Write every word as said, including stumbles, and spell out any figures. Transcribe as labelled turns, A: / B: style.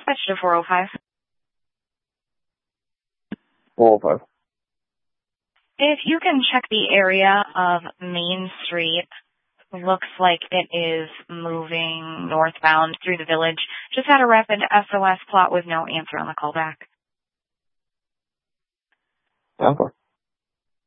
A: Dispatch to four oh five.
B: four oh five.
A: If you can check the area of Main Street, looks like it is moving northbound through the village. Just had a rapid S O S plot with no answer on the callback.
B: Okay.